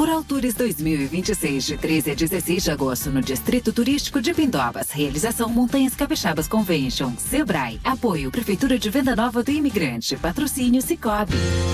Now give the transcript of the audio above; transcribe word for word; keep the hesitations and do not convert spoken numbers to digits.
Rural Tours dois mil e vinte e seis, de treze a dezesseis de agosto, no Distrito Turístico de Pindobas. Realização Montanhas Capixabas Convention. Sebrae. Apoio Prefeitura de Venda Nova do Imigrante. Patrocínio Sicoob.